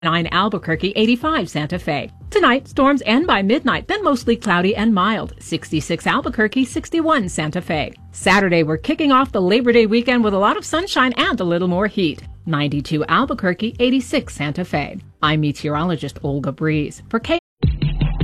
9 Albuquerque, 85 Santa Fe. Tonight, storms end by midnight, then mostly cloudy and mild. 66 Albuquerque, 61 Santa Fe. Saturday, we're kicking off the Labor Day weekend with a lot of sunshine and a little more heat. 92 Albuquerque, 86 Santa Fe. I'm meteorologist Olga Breeze for